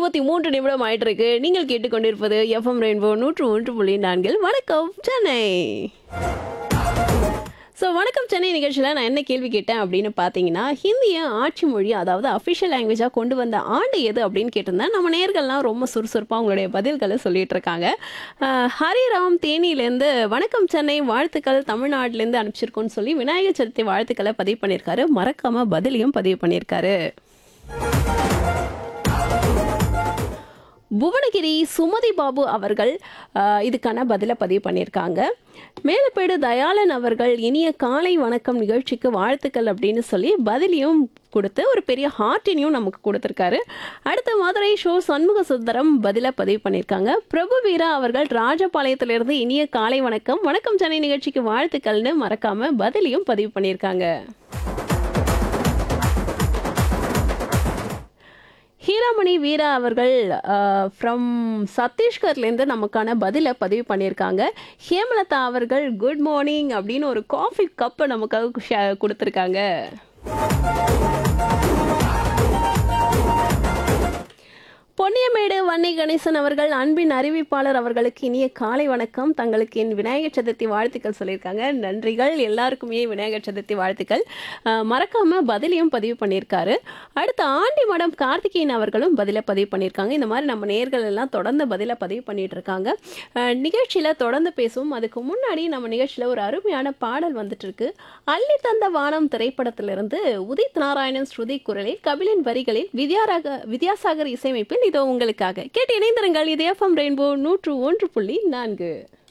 23 ஆயிட்டு இருக்கு. நீங்கள் கேட்டுக்கொண்டிருப்பது எஃப்எம் ரெயின்போ 101.4. வணக்கம் சென்னை. வணக்கம் சென்னை நிகழ்ச்சியில் நான் என்ன கேள்வி கேட்டேன் அப்படின்னு பார்த்தீங்கன்னா, ஹிந்தியை ஆட்சி மொழி அதாவது அஃபிஷியல் லாங்குவேஜாக கொண்டு வந்த ஆண்டு எது அப்படின்னு கேட்டிருந்தேன். நம்ம நேயர்கள்லாம் ரொம்ப சுறுசுறுப்பாக உங்களுடைய பதில்களை சொல்லிட்டு இருக்காங்க. ஹரிராம் தேனியிலேருந்து வணக்கம் சென்னை வாழ்த்துக்கள் தமிழ்நாட்டிலேருந்து அனுப்பிச்சிருக்கோன்னு சொல்லி விநாயகர் சதுர்த்தி வாழ்த்துக்களை பதிவு பண்ணியிருக்காரு. மறக்காமல் பதிலையும் பதிவு பண்ணியிருக்காரு. புவனகிரி சுமதி பாபு அவர்கள் இதுக்கான பதிலை பதிவு பண்ணியிருக்காங்க. மேலப்பேடு தயாளன் அவர்கள் இனிய காலை வணக்கம் நிகழ்ச்சிக்கு வாழ்த்துக்கள் அப்படின்னு சொல்லி பதிலையும் கொடுத்து ஒரு பெரிய ஹார்ட்டினையும் நமக்கு கொடுத்துருக்காரு. அடுத்த மதுரை ஷோ சண்முக சுந்தரம் பதிலை பதிவு பண்ணியிருக்காங்க. பிரபு வீரா அவர்கள் ராஜபாளையத்திலிருந்து இனிய காலை வணக்கம் வணக்கம் சென்னை நிகழ்ச்சிக்கு வாழ்த்துக்கள்னு மறக்காம பதிலையும் பதிவு பண்ணியிருக்காங்க. ஹீராமணி வீரா அவர்கள் ஃப்ரம் சத்தீஸ்கர்லேருந்து நமக்கான பதிலை பதிவு பண்ணியிருக்காங்க. ஹேமலதா அவர்கள் குட் மார்னிங் அப்படின்னு ஒரு காஃபி கப்பை நமக்காக கொடுத்துருக்காங்க. பொன்னியமேடு வன்னி கணேசன் அவர்கள் அன்பின் அறிவிப்பாளர் அவர்களுக்கு இனிய காலை வணக்கம், தங்களுக்கு என் விநாயகர் சதுர்த்தி வாழ்த்துக்கள் சொல்லியிருக்காங்க. நன்றிகள், எல்லாருக்குமே விநாயகர் சதுர்த்தி வாழ்த்துக்கள். மறக்காம பதிலையும் பதிவு பண்ணியிருக்காரு. அடுத்து ஆண்டி மடம் கார்த்திகேயன் அவர்களும் பதிலை பதிவு பண்ணியிருக்காங்க. இந்த மாதிரி நம்ம நேயர்கள் எல்லாம் தொடர்ந்து பதிலை பதிவு பண்ணிட்டு இருக்காங்க. நிகழ்ச்சியில் தொடர்ந்து பேசுவோம். அதுக்கு முன்னாடி நம்ம நிகழ்ச்சியில் ஒரு அருமையான பாடல் வந்துட்டு இருக்கு. அள்ளி தந்த வானம் திரைப்படத்திலிருந்து உதித் நாராயணன் ஸ்ருதி குரலில் கபிலின் வரிகளில் வித்யாசாகர் இசையமைப்பில் இதோ உங்களுக்காக கேட்டு இணைந்திருங்கள். இது எஃப்எம் ரெயின்போ 101.4.